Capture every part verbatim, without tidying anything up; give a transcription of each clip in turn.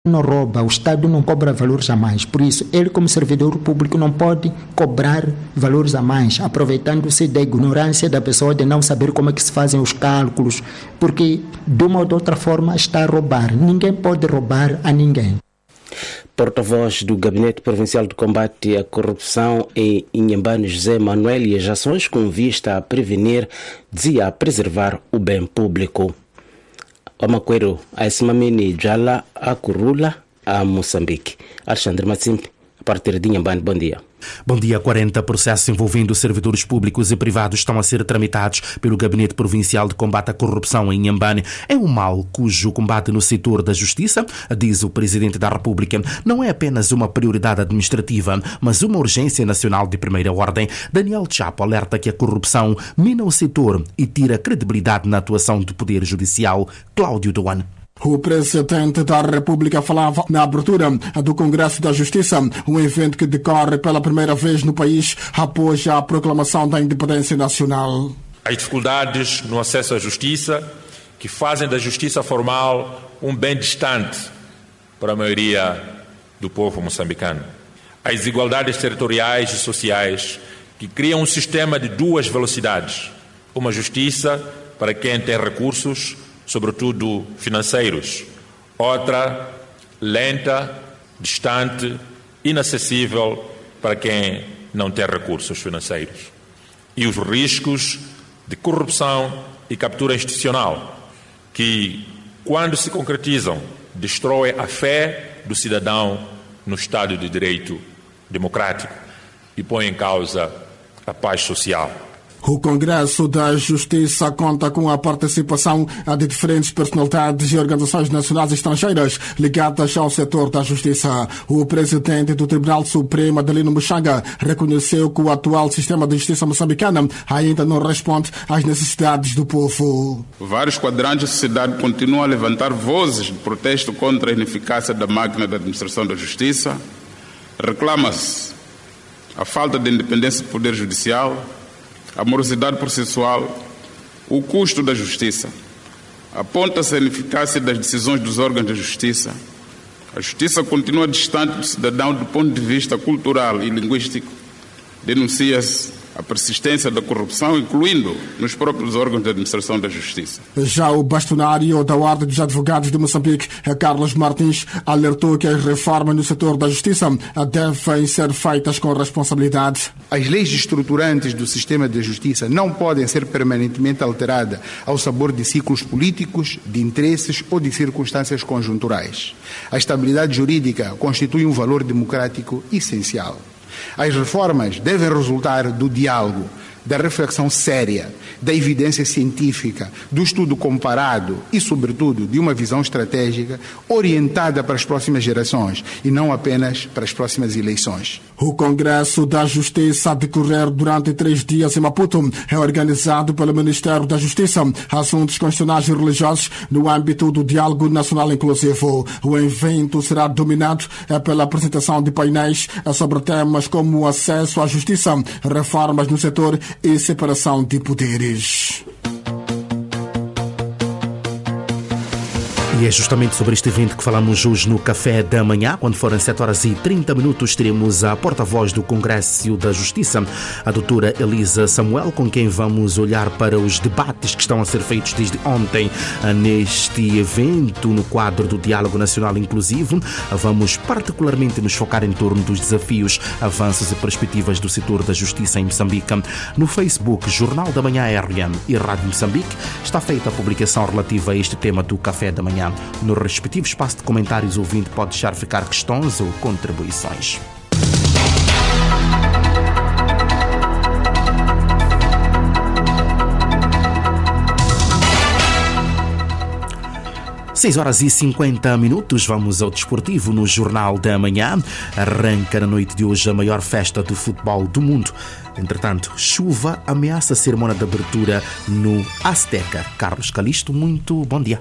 não rouba, o Estado não cobra valores a mais. Por isso, ele como servidor público não pode cobrar valores a mais, aproveitando-se da ignorância da pessoa de não saber como é que se fazem os cálculos, porque de uma ou de outra forma está a roubar. Ninguém pode roubar a ninguém. Porta-voz do Gabinete Provincial de Combate à Corrupção em Inhambane, José Manuel, e as ações com vista a prevenir, dizia a preservar o bem público. Amaquero, a Esmamini, Jala, a Curula, a Moçambique. Alexandre Matsimpi, a partir de Inhambane, bom dia. Bom dia. quarenta processos envolvendo servidores públicos e privados estão a ser tramitados pelo Gabinete Provincial de Combate à Corrupção em Inhambane. É um mal cujo combate no setor da justiça, diz o Presidente da República, não é apenas uma prioridade administrativa, mas uma urgência nacional de primeira ordem. Daniel Chapo alerta que a corrupção mina o setor e tira credibilidade na atuação do Poder Judicial. Cláudio Duane. O Presidente da República falava na abertura do Congresso da Justiça, um evento que decorre pela primeira vez no país após a proclamação da independência nacional. As dificuldades no acesso à justiça que fazem da justiça formal um bem distante para a maioria do povo moçambicano. As desigualdades territoriais e sociais que criam um sistema de duas velocidades. Uma justiça para quem tem recursos, sobretudo financeiros. Outra, lenta, distante, inacessível para quem não tem recursos financeiros. E os riscos de corrupção e captura institucional, que, quando se concretizam, destroem a fé do cidadão no Estado de Direito democrático e põem em causa a paz social. O Congresso da Justiça conta com a participação de diferentes personalidades e organizações nacionais e estrangeiras ligadas ao setor da justiça. O presidente do Tribunal Supremo, Adelino Muxanga, reconheceu que o atual sistema de justiça moçambicana ainda não responde às necessidades do povo. Vários quadrantes da sociedade continuam a levantar vozes de protesto contra a ineficácia da máquina da administração da justiça. Reclama-se a falta de independência do Poder Judicial, a morosidade processual, o custo da justiça. Aponta-se a ineficácia das decisões dos órgãos da justiça. A justiça continua distante do cidadão do ponto de vista cultural e linguístico. Denuncia-se a persistência da corrupção, incluindo nos próprios órgãos de administração da justiça. Já o bastonário da Ordem dos Advogados de Moçambique, Carlos Martins, alertou que as reformas no setor da justiça devem ser feitas com responsabilidade. As leis estruturantes do sistema de justiça não podem ser permanentemente alteradas ao sabor de ciclos políticos, de interesses ou de circunstâncias conjunturais. A estabilidade jurídica constitui um valor democrático essencial. As reformas devem resultar do diálogo, da reflexão séria, da evidência científica, do estudo comparado e, sobretudo, de uma visão estratégica orientada para as próximas gerações e não apenas para as próximas eleições. O Congresso da Justiça a decorrer durante três dias em Maputo é organizado pelo Ministério da Justiça, Assuntos Constitucionais e Religiosos no âmbito do Diálogo Nacional Inclusivo. O evento será dominado pela apresentação de painéis sobre temas como o acesso à justiça, reformas no setor e separação de poderes. E é justamente sobre este evento que falamos hoje no Café da Manhã. Quando forem sete horas e trinta minutos, teremos a porta-voz do Congresso da Justiça, a doutora Elisa Samuel, com quem vamos olhar para os debates que estão a ser feitos desde ontem neste evento no quadro do Diálogo Nacional Inclusivo. Vamos particularmente nos focar em torno dos desafios, avanços e perspectivas do setor da justiça em Moçambique. No Facebook, Jornal da Manhã R M e Rádio Moçambique, está feita a publicação relativa a este tema do Café da Manhã. No respectivo espaço de comentários, o ouvinte pode deixar ficar questões ou contribuições. seis horas e cinquenta minutos, vamos ao desportivo no Jornal da Manhã. Arranca na noite de hoje a maior festa de futebol do mundo. Entretanto, chuva ameaça a cerimônia de abertura no Azteca. Carlos Calisto, muito bom dia.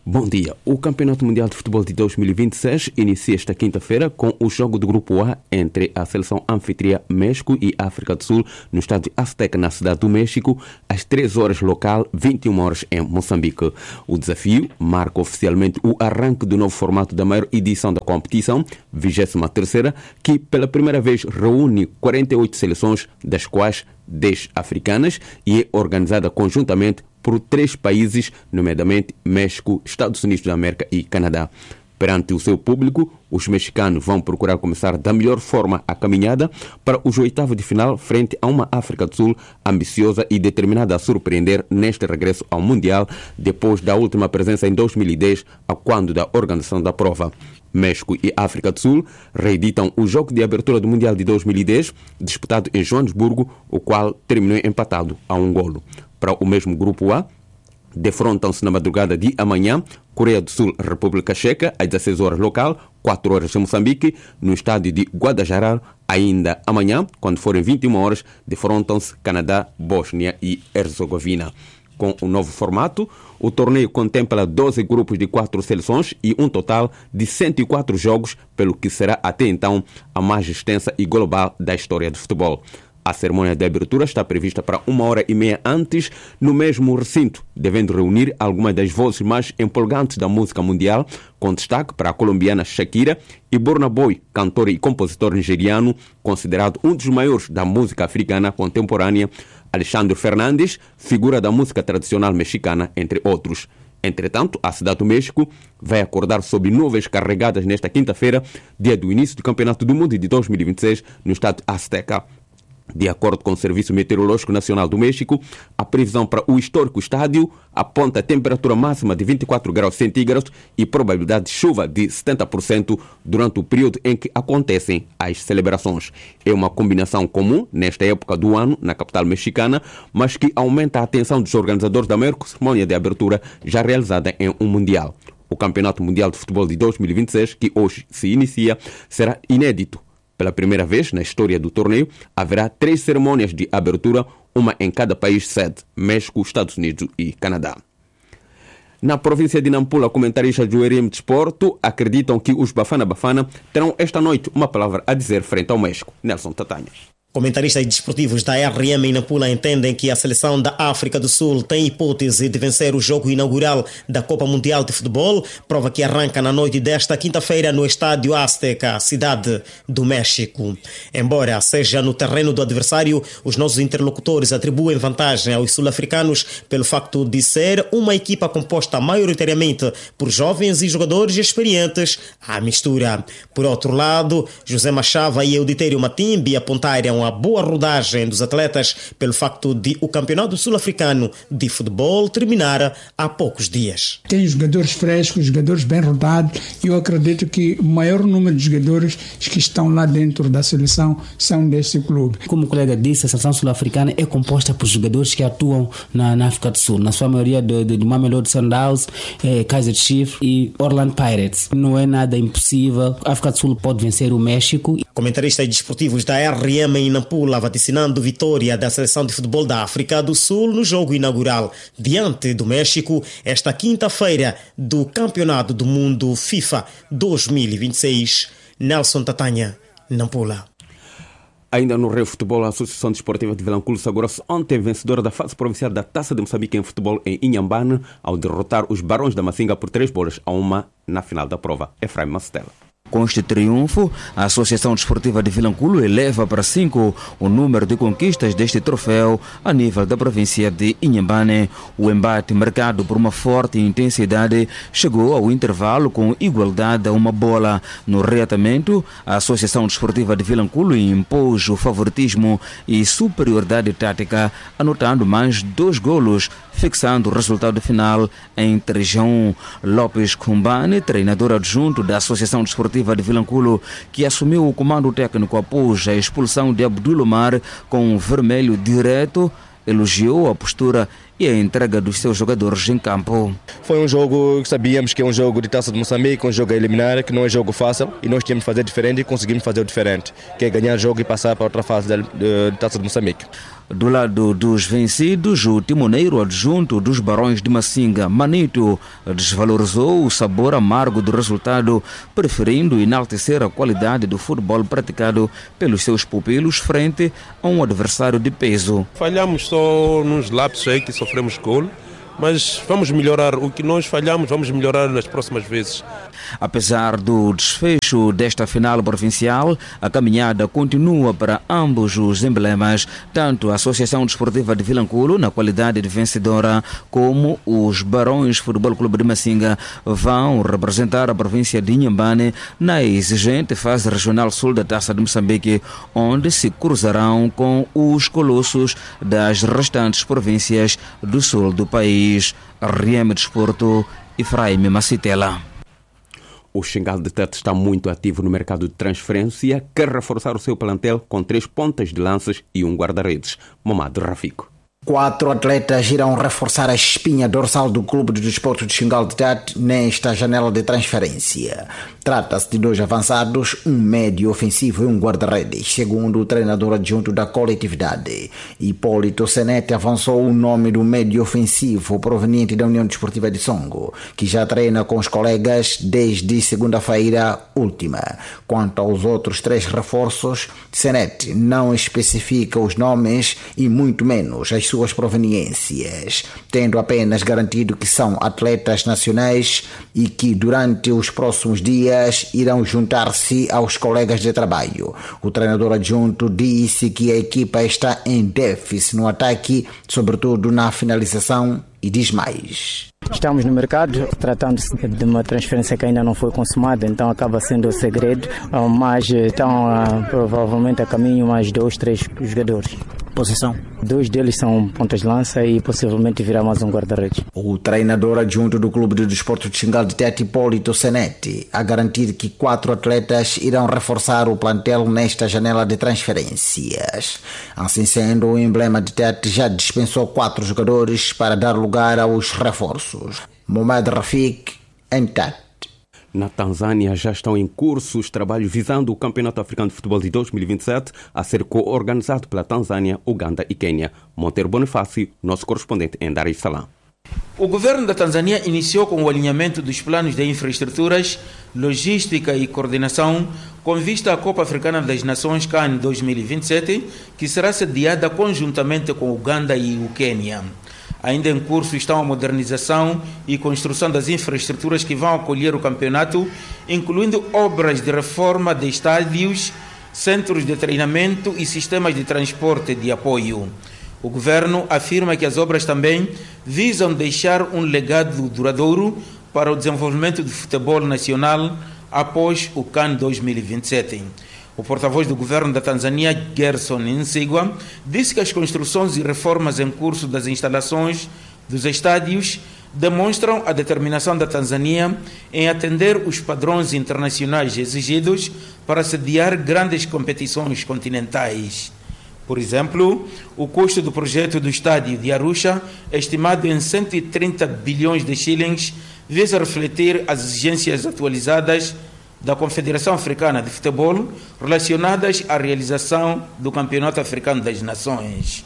Bom dia. O Campeonato Mundial de Futebol de dois mil e vinte e seis inicia esta quinta-feira com o jogo do Grupo A entre a seleção anfitriã México e África do Sul no estádio Azteca, na cidade do México, às três horas local, vinte e uma horas em Moçambique. O desafio marca oficialmente o arranque do novo formato da maior edição da competição, vigésima terceira, que pela primeira vez reúne quarenta e oito seleções, das quais dez africanas, e é organizada conjuntamente por três países, nomeadamente México, Estados Unidos da América e Canadá. Perante o seu público, os mexicanos vão procurar começar da melhor forma a caminhada para os oitavos de final frente a uma África do Sul ambiciosa e determinada a surpreender neste regresso ao Mundial, depois da última presença em dois mil e dez, a quando da organização da prova. México e África do Sul reeditam o jogo de abertura do Mundial de dois mil e dez, disputado em Joanesburgo, o qual terminou empatado a um golo. Para o mesmo Grupo A, defrontam-se na madrugada de amanhã Coreia do Sul, República Checa, às dezesseis horas local, quatro horas em Moçambique, no estádio de Guadalajara. Ainda amanhã, quando forem vinte e uma horas, defrontam-se Canadá, Bósnia e Herzegovina. Com o novo formato, o torneio contempla doze grupos de quatro seleções e um total de cento e quatro jogos, pelo que será até então a mais extensa e global da história do futebol. A cerimônia de abertura está prevista para uma hora e meia antes, no mesmo recinto, devendo reunir algumas das vozes mais empolgantes da música mundial, com destaque para a colombiana Shakira e Burna Boy, cantor e compositor nigeriano, considerado um dos maiores da música africana contemporânea, Alexandre Fernandes, figura da música tradicional mexicana, entre outros. Entretanto, a cidade do México vai acordar sob nuvens carregadas nesta quinta-feira, dia do início do Campeonato do Mundo de dois mil e vinte e seis, no estádio Azteca. De acordo com o Serviço Meteorológico Nacional do México, a previsão para o histórico estádio aponta a temperatura máxima de vinte e quatro graus centígrados e probabilidade de chuva de setenta por cento durante o período em que acontecem as celebrações. É uma combinação comum nesta época do ano na capital mexicana, mas que aumenta a atenção dos organizadores da maior cerimônia de abertura já realizada em um Mundial. O Campeonato Mundial de Futebol de dois mil e vinte e seis, que hoje se inicia, será inédito. Pela primeira vez na história do torneio, haverá três cerimônias de abertura, uma em cada país sede, México, Estados Unidos e Canadá. Na província de Nampula, comentaristas do R M Desporto acreditam que os Bafana Bafana terão esta noite uma palavra a dizer frente ao México. Nelson Tatanhas. Comentaristas desportivos da R M em Nampula entendem que a seleção da África do Sul tem hipótese de vencer o jogo inaugural da Copa Mundial de Futebol, prova que arranca na noite desta quinta-feira no estádio Azteca, cidade do México. Embora seja no terreno do adversário, os nossos interlocutores atribuem vantagem aos sul-africanos pelo facto de ser uma equipa composta maioritariamente por jovens e jogadores experientes à mistura. Por outro lado, José Machava e Euditério Matimbi apontaram a boa rodagem dos atletas pelo facto de o Campeonato Sul-Africano de Futebol terminar há poucos dias. Tem jogadores frescos, jogadores bem rodados, e eu acredito que o maior número de jogadores que estão lá dentro da seleção são deste clube. Como o colega disse, a seleção sul-africana é composta por jogadores que atuam na, na África do Sul, na sua maioria de, de, de Mamelodi Sundowns, eh, Kaizer Chiefs e Orlando Pirates. Não é nada impossível, a África do Sul pode vencer o México. Comentaristas desportivos da R M em Nampula vaticinando vitória da seleção de futebol da África do Sul no jogo inaugural diante do México esta quinta-feira do Campeonato do Mundo FIFA dois mil e vinte e seis. Nelson Tatanha, Nampula. Ainda no Rio Futebol, a Associação Desportiva de Vilanculo sagrou-se ontem vencedora da fase provincial da Taça de Moçambique em futebol em Inhambane, ao derrotar os Barões da Macinga por três bolas a uma na final da prova. Efraim Mastela. Com este triunfo, a Associação Desportiva de Vilanculo eleva para cinco o número de conquistas deste troféu a nível da província de Inhambane. O embate, marcado por uma forte intensidade, chegou ao intervalo com igualdade a uma bola. No reatamento, a Associação Desportiva de Vilanculo impôs o favoritismo e superioridade tática, anotando mais dois golos, fixando o resultado final em três a um. Lopes Kumbane, treinador adjunto da Associação Desportiva de Vilanculo, que assumiu o comando técnico após a expulsão de Abdul Omar com um vermelho direto, elogiou a postura e a entrega dos seus jogadores em campo. Foi um jogo que sabíamos que é um jogo de Taça de Moçambique, um jogo a eliminar, que não é jogo fácil, e nós tínhamos que fazer diferente e conseguimos fazer o diferente, que é ganhar o jogo e passar para outra fase de, de, de Taça de Moçambique. Do lado dos vencidos, o timoneiro adjunto dos Barões de Massinga, Manito, desvalorizou o sabor amargo do resultado, preferindo enaltecer a qualidade do futebol praticado pelos seus pupilos frente a um adversário de peso. Falhamos só nos lapsos aí que sofremos gol, mas vamos melhorar. O que nós falhamos, vamos melhorar nas próximas vezes. Apesar do desfecho desta final provincial, a caminhada continua para ambos os emblemas, tanto a Associação Desportiva de Vilanculo, na qualidade de vencedora, como os Barões Futebol Clube de Massinga vão representar a província de Inhambane na exigente fase regional sul da Taça de Moçambique, onde se cruzarão com os colossos das restantes províncias do sul do país. R M Desporto, Efraim Macitela. O Xingal de Tete está muito ativo no mercado de transferência, quer reforçar o seu plantel com três pontas de lanças e um guarda-redes. Mamado Rafico. Quatro atletas irão reforçar a espinha dorsal do Clube de Desporto de Xingal de Tete nesta janela de transferência. Trata-se de dois avançados, um médio ofensivo e um guarda-redes, segundo o treinador adjunto da coletividade. Hipólito Senete avançou o nome do médio ofensivo proveniente da União Desportiva de Songo, que já treina com os colegas desde segunda-feira última. Quanto aos outros três reforços, Senete não especifica os nomes e muito menos as suas proveniências, tendo apenas garantido que são atletas nacionais e que durante os próximos dias irão juntar-se aos colegas de trabalho. O treinador adjunto disse que a equipa está em déficit no ataque, sobretudo na finalização, e diz mais. Estamos no mercado, tratando-se de uma transferência que ainda não foi consumada, então acaba sendo o segredo, mas estão provavelmente a caminho mais dois, três jogadores. Posição? Dois deles são pontas de lança e possivelmente virá mais um guarda-redes. O treinador adjunto do Clube de Desporto de Xingal de Tete, Hipólito Senete, a garantir que quatro atletas irão reforçar o plantel nesta janela de transferências. Assim sendo, o emblema de Tete já dispensou quatro jogadores para dar lugar aos reforços. Mohamed Rafik, em Tete. Na Tanzânia já estão em curso os trabalhos visando o Campeonato Africano de Futebol de dois mil e vinte e sete a ser co-organizado pela Tanzânia, Uganda e Quênia. Monteiro Bonifácio, nosso correspondente em Dar es Salaam. O governo da Tanzânia iniciou com o alinhamento dos planos de infraestruturas, logística e coordenação com vista à Copa Africana das Nações CAN dois mil e vinte e sete, que será sediada conjuntamente com Uganda e o Quênia. Ainda em curso estão a modernização e construção das infraestruturas que vão acolher o campeonato, incluindo obras de reforma de estádios, centros de treinamento e sistemas de transporte de apoio. O governo afirma que as obras também visam deixar um legado duradouro para o desenvolvimento do futebol nacional após o CAN dois mil e vinte e sete. O porta-voz do governo da Tanzânia, Gerson Nsigwa, disse que as construções e reformas em curso das instalações dos estádios demonstram a determinação da Tanzânia em atender os padrões internacionais exigidos para sediar grandes competições continentais. Por exemplo, o custo do projeto do estádio de Arusha, estimado em cento e trinta bilhões de shillings, visa refletir as exigências atualizadas da Confederação Africana de Futebol relacionadas à realização do Campeonato Africano das Nações.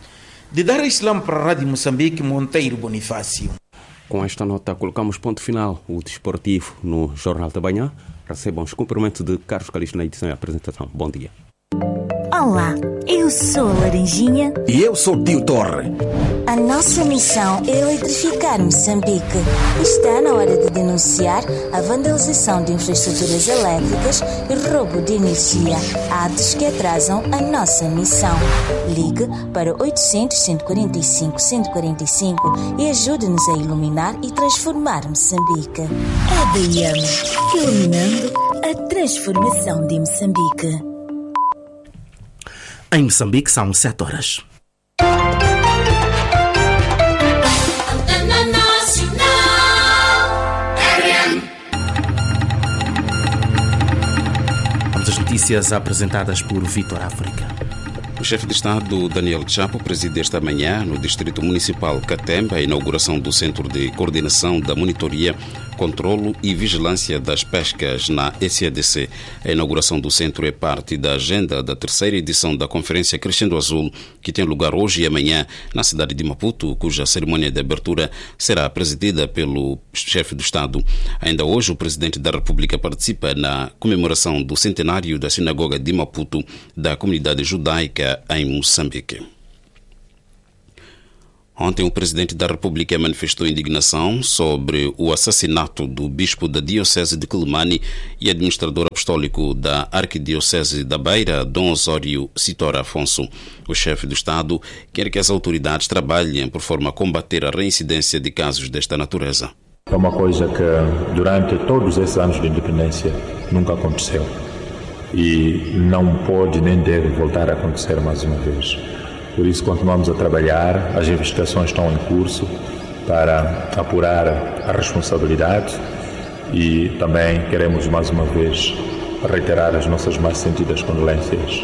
De Dar es Salaam para a Rádio Moçambique, Monteiro Bonifácio. Com esta nota, colocamos ponto final o desportivo no Jornal da Manhã. Recebam os cumprimentos de Carlos Calixto na edição e apresentação. Bom dia. Olá, eu sou a Laranjinha. E eu sou o Tio Torre. A nossa missão é eletrificar Moçambique. Está na hora de denunciar a vandalização de infraestruturas elétricas e roubo de energia, atos que atrasam a nossa missão. Ligue para oitocentos, cento e quarenta e cinco, cento e quarenta e cinco e ajude-nos a iluminar e transformar Moçambique. A D M, iluminando a transformação de Moçambique. Em Moçambique são sete horas. Vamos às notícias apresentadas por Vitor África. O chefe de Estado, Daniel Chapo, preside esta manhã no Distrito Municipal Catemba a inauguração do Centro de Coordenação da Monitoria, Controlo e Vigilância das Pescas na E C A D C. A inauguração do centro é parte da agenda da terceira edição da Conferência Crescendo Azul, que tem lugar hoje e amanhã na cidade de Maputo, cuja cerimônia de abertura será presidida pelo chefe do Estado. Ainda hoje, o Presidente da República participa na comemoração do centenário da Sinagoga de Maputo da comunidade judaica em Moçambique. Ontem, o Presidente da República manifestou indignação sobre o assassinato do bispo da Diocese de Quelimane e administrador apostólico da Arquidiocese da Beira, Dom Osório Citora Afonso. O chefe do Estado quer que as autoridades trabalhem por forma a combater a reincidência de casos desta natureza. É uma coisa que durante todos esses anos de independência nunca aconteceu e não pode nem deve voltar a acontecer mais uma vez. Por isso continuamos a trabalhar, as investigações estão em curso para apurar a responsabilidade e também queremos mais uma vez reiterar as nossas mais sentidas condolências.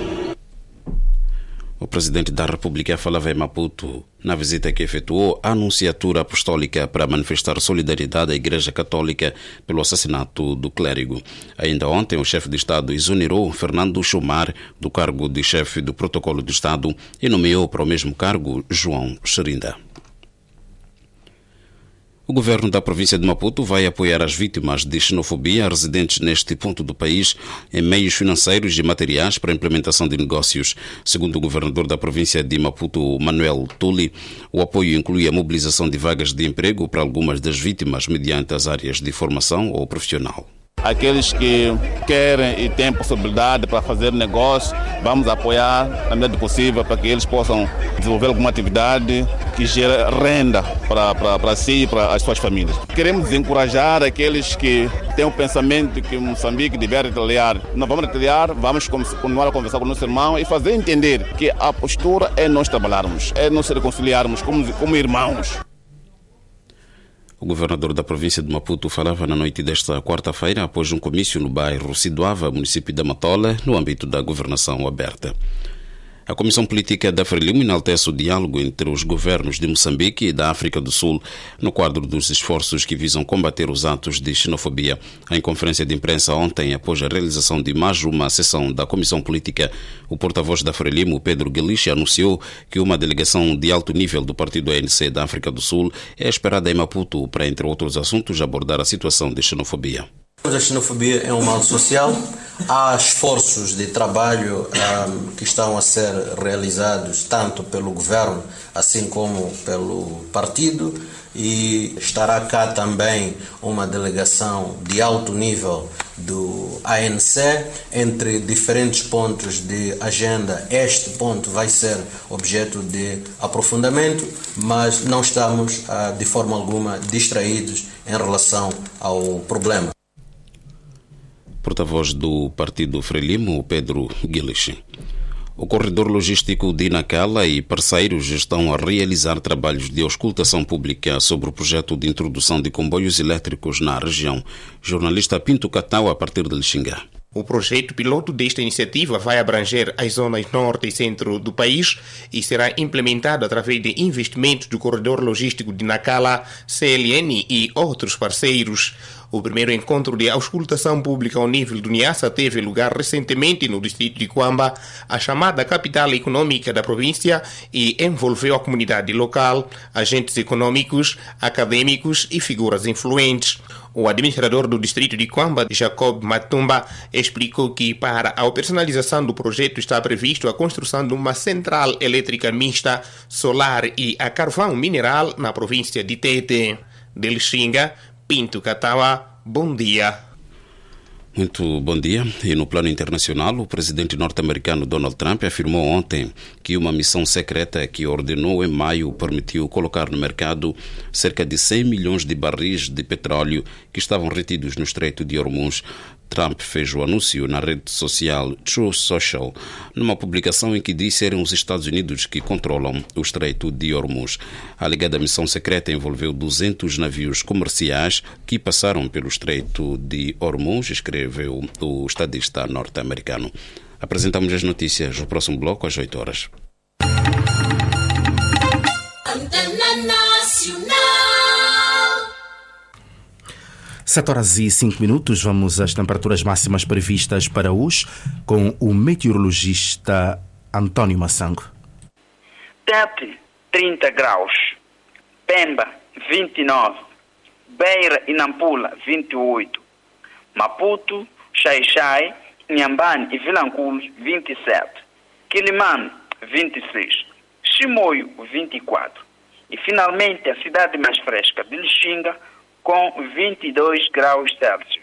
O Presidente da República falava em Maputo na visita que efetuou à Anunciatura Apostólica para manifestar solidariedade à Igreja Católica pelo assassinato do clérigo. Ainda ontem, o chefe de Estado exonerou Fernando Chumar do cargo de chefe do Protocolo do Estado e nomeou para o mesmo cargo João Xerinda. O governo da província de Maputo vai apoiar as vítimas de xenofobia residentes neste ponto do país em meios financeiros e materiais para a implementação de negócios. Segundo o governador da província de Maputo, Manuel Tuli, o apoio inclui a mobilização de vagas de emprego para algumas das vítimas mediante as áreas de formação ou profissional. Aqueles que querem e têm possibilidade para fazer negócio, vamos apoiar na medida do possível para que eles possam desenvolver alguma atividade que gere renda para, para, para si e para as suas famílias. Queremos encorajar aqueles que têm o pensamento que Moçambique deve retaliar. Não vamos retaliar, vamos continuar a conversar com o nosso irmão e fazer entender que a postura é nós trabalharmos, é nós se reconciliarmos como, como irmãos. O governador da província de Maputo falava na noite desta quarta-feira após um comício no bairro Sidoava, município da Matola, no âmbito da governação aberta. A Comissão Política da Frelimo enaltece o diálogo entre os governos de Moçambique e da África do Sul no quadro dos esforços que visam combater os atos de xenofobia. Em conferência de imprensa ontem, após a realização de mais uma sessão da Comissão Política, o porta-voz da Frelimo, Pedro Guilichi, anunciou que uma delegação de alto nível do Partido A N C da África do Sul é esperada em Maputo para, entre outros assuntos, abordar a situação de xenofobia. A xenofobia é um mal social. Há esforços de trabalho um, que estão a ser realizados tanto pelo governo assim como pelo partido, e estará cá também uma delegação de alto nível do A N C entre diferentes pontos de agenda. Este ponto vai ser objeto de aprofundamento, mas não estamos uh, de forma alguma distraídos em relação ao problema. Porta-voz do Partido Frelimo, Pedro Guilichi. O corredor logístico de Nacala e parceiros estão a realizar trabalhos de auscultação pública sobre o projeto de introdução de comboios elétricos na região. Jornalista Pinto Catau, a partir de Lixinga. O projeto piloto desta iniciativa vai abranger as zonas norte e centro do país e será implementado através de investimentos do corredor logístico de Nacala, C L N e outros parceiros. O primeiro encontro de auscultação pública ao nível do Niassa teve lugar recentemente no distrito de Cuamba, a chamada capital econômica da província, e envolveu a comunidade local, agentes econômicos, acadêmicos e figuras influentes. O administrador do distrito de Cuamba, Jacob Matumba, explicou que para a operacionalização do projeto está previsto a construção de uma central elétrica mista, solar e a carvão mineral na província de Tete. De Lixinga, Pinto Catawa, bom dia. Muito bom dia. E no plano internacional, o presidente norte-americano Donald Trump afirmou ontem que uma missão secreta que ordenou em maio permitiu colocar no mercado cerca de cem milhões de barris de petróleo que estavam retidos no Estreito de Hormuz. Trump fez o anúncio na rede social Truth Social, numa publicação em que diz serem os Estados Unidos que controlam o Estreito de Hormuz. A alegada missão secreta envolveu duzentos navios comerciais que passaram pelo Estreito de Hormuz, escreveu o estadista norte-americano. Apresentamos as notícias no próximo bloco às oito horas. sete horas e cinco minutos, vamos às temperaturas máximas previstas para hoje com o meteorologista António Massango. Tete, trinta graus. Pemba, vinte e nove. Beira e Nampula, vinte e oito. Maputo, Xai-Xai, Inhambane e Vilanculo, vinte e sete. Quilimane, vinte e seis. Chimoio, vinte e quatro. E finalmente a cidade mais fresca de Lixinga, com vinte e dois graus Celsius.